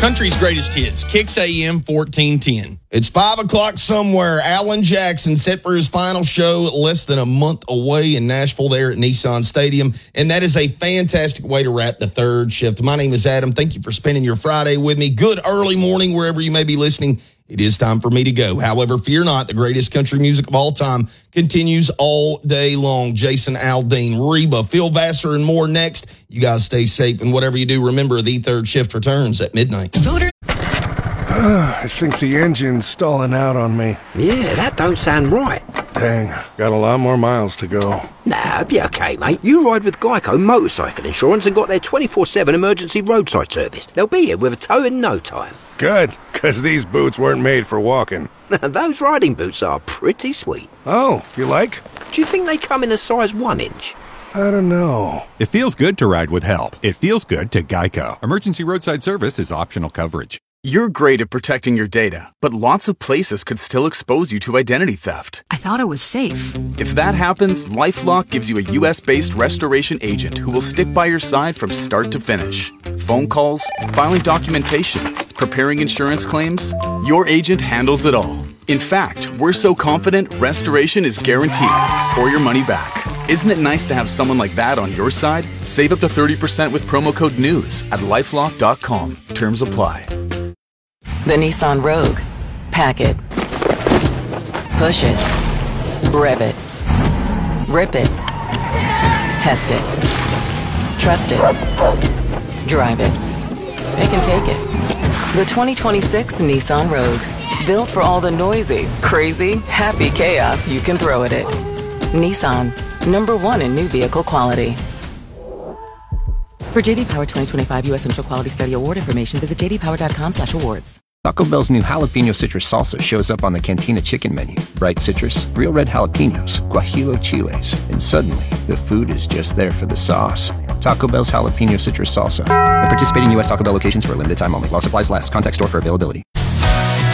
Country's greatest hits, Kicks AM 1410. It's 5 o'clock somewhere. Alan Jackson set for his final show less than a month away in Nashville there at Nissan Stadium. And that is a fantastic way to wrap the third shift. My name is Adam. Thank you for spending your Friday with me. Good early morning wherever you may be listening. It is time for me to go. However, fear not, the greatest country music of all time continues all day long. Jason Aldean, Reba, Phil Vassar, and more next. You guys stay safe, and whatever you do, remember the third shift returns at midnight. I think the engine's stalling out on me. Yeah, that don't sound right. Dang, got a lot more miles to go. Nah, it'll be okay, mate. You ride with Geico Motorcycle Insurance and got their 24/7 emergency roadside service. They'll be here with a tow in no time. Good, because these boots weren't made for walking. Those riding boots are pretty sweet. Oh, you like? Do you think they come in a size 1 inch? I don't know. It feels good to ride with help. It feels good to Geico. Emergency roadside service is optional coverage. You're great at protecting your data, but lots of places could still expose you to identity theft. I thought it was safe. If that happens, LifeLock gives you a US-based restoration agent who will stick by your side from start to finish. Phone calls, filing documentation, preparing insurance claims, your agent handles it all. In fact, we're so confident restoration is guaranteed or your money back. Isn't it nice to have someone like that on your side? Save up to 30% with promo code NEWS at lifelock.com. Terms apply. The Nissan Rogue. Pack it. Push it. Rev it. Rip it. Test it. Trust it. Drive it. They can take it. The 2026 Nissan Rogue. Built for all the noisy, crazy, happy chaos you can throw at it. Nissan. #1 in new vehicle quality. For JD Power 2025 U.S. Initial Quality Study Award information, visit jdpower.com/awards. Taco Bell's new jalapeno citrus salsa shows up on the Cantina chicken menu. Bright citrus, real red jalapenos, guajillo chiles, and suddenly the food is just there for the sauce. Taco Bell's jalapeno citrus salsa. At participating U.S. Taco Bell locations for a limited time only. While supplies last. Contact store for availability.